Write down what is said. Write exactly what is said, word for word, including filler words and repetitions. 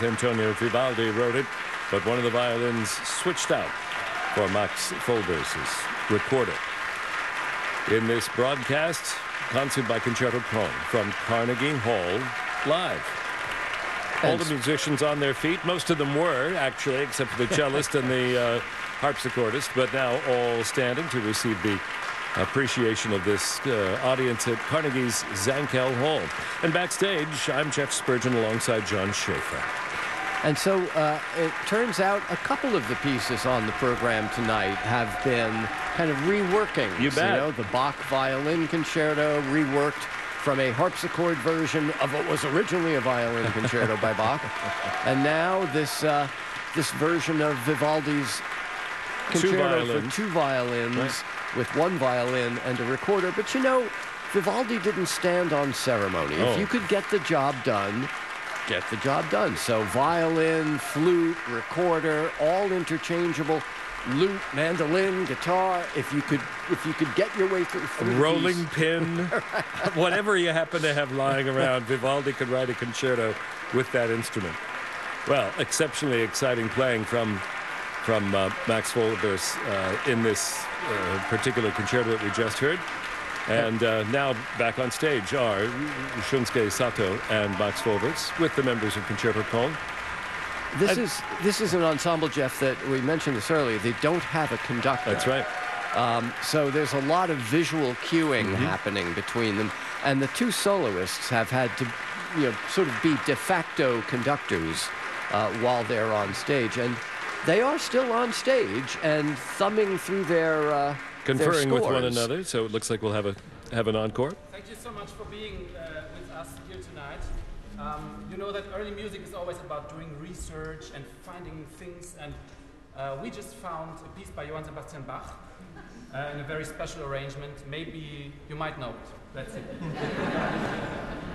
Antonio Vivaldi wrote it, but one of the violins switched out for Max Folbers's recorder. In this broadcast, concert by Concerto Köln from Carnegie Hall live. All the musicians on their feet. Most of them were, actually, except for the cellist and the uh, harpsichordist, but now all standing to receive the appreciation of this uh, audience at Carnegie's Zankel Hall. And backstage, I'm Jeff Spurgeon alongside John Schaefer. And so uh, it turns out a couple of the pieces on the program tonight have been kind of reworking. You bet. You know, the Bach Violin Concerto reworked from a harpsichord version of what was originally a violin concerto by Bach. And now this, uh, this version of Vivaldi's concerto for two violins, right, with one violin and a recorder. But you know, Vivaldi didn't stand on ceremony. Oh. If you could get the job done, get the job done. So violin, flute, recorder, all interchangeable. Lute, mandolin, guitar. If you could, if you could get your way through, through a rolling pin, whatever you happen to have lying around, Vivaldi could write a concerto with that instrument. Well, exceptionally exciting playing from from uh, Max Folbers uh, in this uh, particular concerto that we just heard. And uh, now back on stage are Shunsuke Sato and Max Folbers with the members of Concerto Köln. This is this is an ensemble, Jeff, that we mentioned this earlier. They don't have a conductor. That's right. Um, so there's a lot of visual cueing mm-hmm. happening between them, and the two soloists have had to, you know, sort of be de facto conductors uh, while they're on stage, and they are still on stage and thumbing through their uh, conferring their with one another. So it looks like we'll have a have an encore. Thank you so much for being uh, with us here tonight. Um, you know that early music is always about doing research and finding things, and uh, we just found a piece by Johann Sebastian Bach uh, in a very special arrangement. Maybe you might know it. That's it.